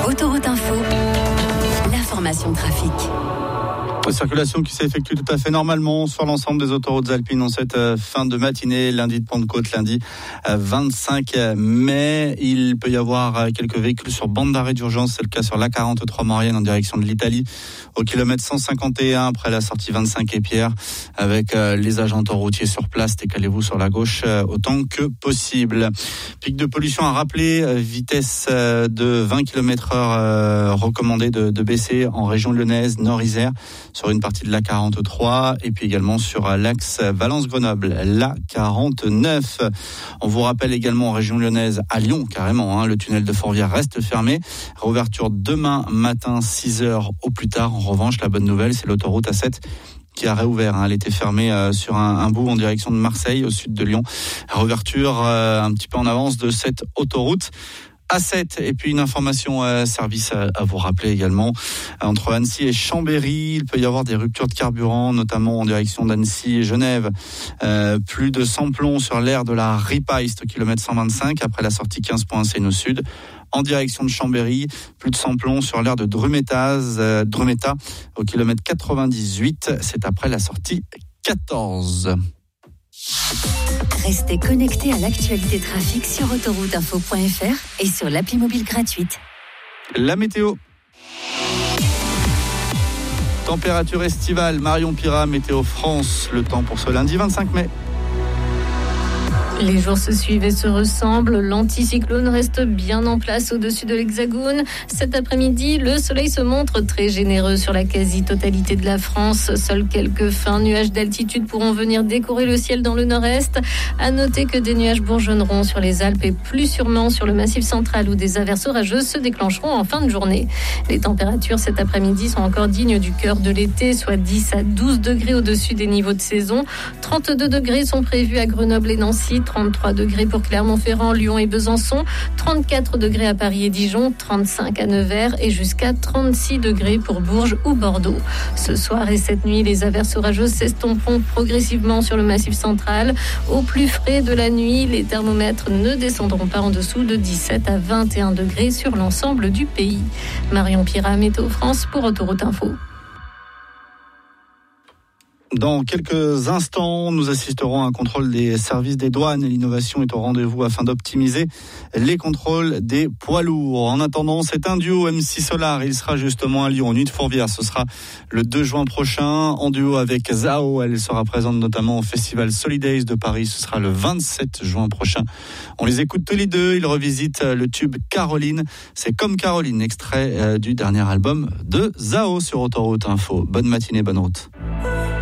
Autoroute Info, l'information trafic. Circulation qui s'effectue tout à fait normalement sur l'ensemble des autoroutes alpines en cette fin de matinée, lundi de Pentecôte, lundi 25 mai. Il peut y avoir quelques véhicules sur bande d'arrêt d'urgence, c'est le cas sur l'A43 Maurienne en direction de l'Italie, au kilomètre 151 après la sortie 25 Épierre, avec les agents autoroutiers sur place. Décalez-vous sur la gauche autant que possible. Pic de pollution à rappeler, vitesse de 20 km/h recommandée de baisser en région lyonnaise, Nord-Isère, sur une partie de l'A43 et puis également sur l'axe Valence-Grenoble, l'A49. On vous rappelle également en région lyonnaise, à Lyon carrément, le tunnel de Fourvière reste fermé. Réouverture demain matin 6h au plus tard. En revanche, la bonne nouvelle, c'est l'autoroute A7 qui a réouvert. Elle était fermée sur un bout en direction de Marseille, au sud de Lyon. Réouverture un petit peu en avance de cette autoroute A7. Et puis une information service à vous rappeler également. Entre Annecy et Chambéry, il peut y avoir des ruptures de carburant, notamment en direction d'Annecy et Genève. Plus de samplons sur l'aire de la Ripaiste au kilomètre 125 après la sortie 15.1 Seine au sud. En direction de Chambéry, plus de samplons sur l'aire de Drumeta au kilomètre 98. C'est après la sortie 14. Restez connectés à l'actualité trafic sur autorouteinfo.fr et sur l'appli mobile gratuite. La météo. Température estivale, Marion Pirat, Météo France. Le temps pour ce lundi 25 mai. Les jours se suivent et se ressemblent. L'anticyclone reste bien en place au-dessus de l'Hexagone. Cet après-midi, le soleil se montre très généreux sur la quasi-totalité de la France. Seuls quelques fins nuages d'altitude pourront venir décorer le ciel dans le nord-est. À noter que des nuages bourgeonneront sur les Alpes et plus sûrement sur le Massif central où des averses orageuses se déclencheront en fin de journée. Les températures cet après-midi sont encore dignes du cœur de l'été, soit 10 à 12 degrés au-dessus des niveaux de saison. 32 degrés sont prévus à Grenoble et Nancy. 33 degrés pour Clermont-Ferrand, Lyon et Besançon, 34 degrés à Paris et Dijon, 35 à Nevers et jusqu'à 36 degrés pour Bourges ou Bordeaux. Ce soir et cette nuit, les averses orageuses s'estomperont progressivement sur le Massif central. Au plus frais de la nuit, les thermomètres ne descendront pas en dessous de 17 à 21 degrés sur l'ensemble du pays. Marion Pirat, Météo France pour Autoroute Info. Dans quelques instants, nous assisterons à un contrôle des services des douanes et l'innovation est au rendez-vous afin d'optimiser les contrôles des poids lourds. En attendant, c'est un duo MC Solar. Il sera justement à Lyon, Nuit de Fourvière. Ce sera le 2 juin prochain en duo avec Zao. Elle sera présente notamment au Festival Solidays de Paris. Ce sera le 27 juin prochain. On les écoute tous les deux. Ils revisitent le tube Caroline. C'est comme Caroline, extrait du dernier album de Zao sur Autoroute Info. Bonne matinée, bonne route.